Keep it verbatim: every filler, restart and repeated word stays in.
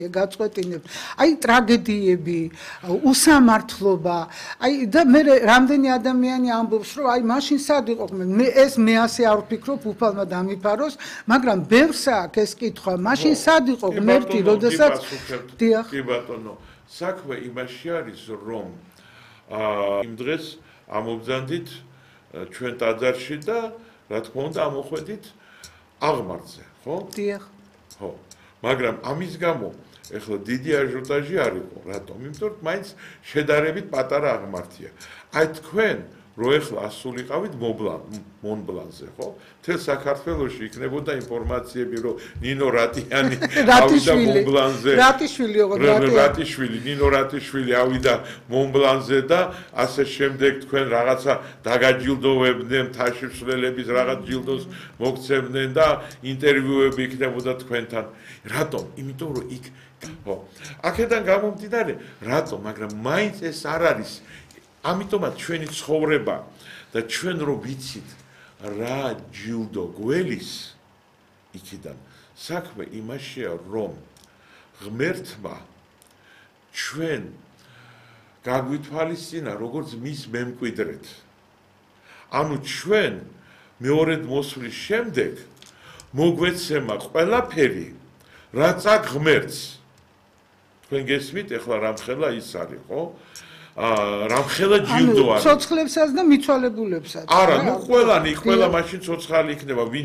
გაწყვეტინებ. აი ტრაგედიები, უსამართლობა, აი და მე რამდენი ადამიანი ამბობს, რომ აი მაშინ სად იყო მე ეს მე ასე არ ვფიქრობ, უფალმა დამიფაროს, მაგრამ ბევრს აქვს ეს კითხვა, მაშინ სად იყო ღმერთი, როდესაც დიახ. კი ბატონო, საქმე იმაში არის, რომ აა იმ დღეს ამობძანდით ჩვენ ტაძარში და რა თქმა უნდა ამოხვედით აღმართზე, ხო? დიახ. ხო. მაგრამ ამის გამო ეხლა დიდი აჟიოტაჟი არ იყო, რატომ? იმიტომ რომ მაინც შედარებით პატარა აღმართია. აი თქვენ რო ეხლა ასულიყავით მონბლანზე, ხო? თელ საქართველოში იქნებოდა ინფორმაციები, რომ ნინო რატიანი ავიდა მონბლანზე. რატიშვილი იყო, რატიშვილი, ნინო რატიშვილი ავიდა მონბლანზე და ასე შემდეგ თქვენ რაღაცა დაგაჯილდოვებდნენ თაშისვლელების რაღაც ჯილდოს მოგცემდნენ და ინტერვიუები იქნებოდა თქვენთან. რატომ? იმიტომ რომ იქ ხო. აქედან გამომდინარე, რატომ, მაგრამ მაინც ეს არ არის ამიტომაც ჩვენი ცხოვრება და ჩვენ რო ვიცით რა ჯილდო გველის იქიდან საქმე იმაშია რომ ღმერთმა ჩვენ გაგვითვალისწინა როგორც მის მემკვიდრედ ანუ ჩვენ მეორედ მოსვლის შემდეგ მოგვეცემა ყველაფერი რაც აქ ღმერთს თქვენ გესმით ეხლა რამხელა ის არის ხო აა რამხელა ჯილდო არის. ცოცხლებსაც და მიცვალებულებსაც. არა, ნუ ყველანი, ყველა მაშინ ცოცხალი იქნება.